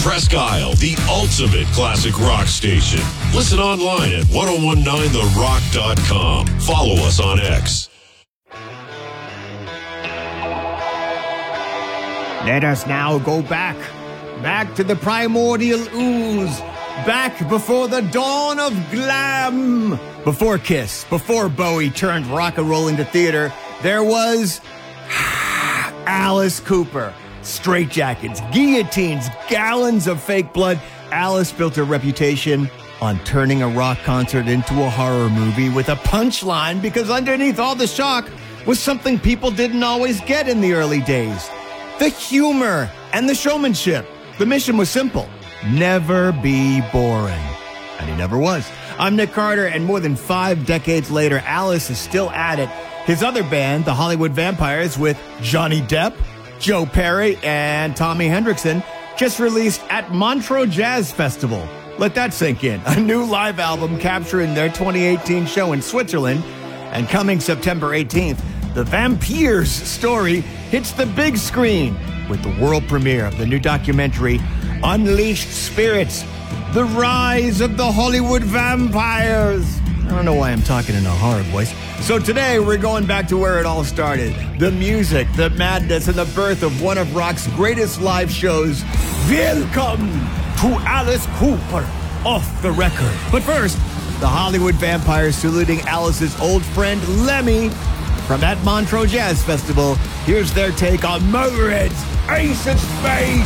Presque Isle, the ultimate classic rock station. Listen online at 1019therock.com. Follow us on X. Let us now go back to the primordial ooze, back before the dawn of glam. Before Kiss, before Bowie turned rock and roll into theater, there was Alice Cooper. Straitjackets, guillotines, gallons of fake blood. Alice built her reputation on turning a rock concert into a horror movie with a punchline, because underneath all the shock was something people didn't always get in the early days. The humor and the showmanship. The mission was simple: never be boring. And he never was. I'm Nick Carter, and more than 5 decades later, Alice is still at it. His other band, the Hollywood Vampires, with Johnny Depp, Joe Perry, and Tommy Hendrickson, just released at Montreux Jazz Festival. Let that sink in. A new live album capturing their 2018 show in Switzerland. And coming September 18th, the Vampires story hits the big screen with the world premiere of the new documentary, Unleashed Spirits, The Rise of the Hollywood Vampires. I don't know why I'm talking in a horror voice. So today we're going back to where it all started. The music, the madness, and the birth of one of rock's greatest live shows. Welcome to Alice Cooper, Off the Record. But first, the Hollywood Vampires saluting Alice's old friend Lemmy from that Montreux Jazz Festival. Here's their take on Motorhead's Ace of Spades.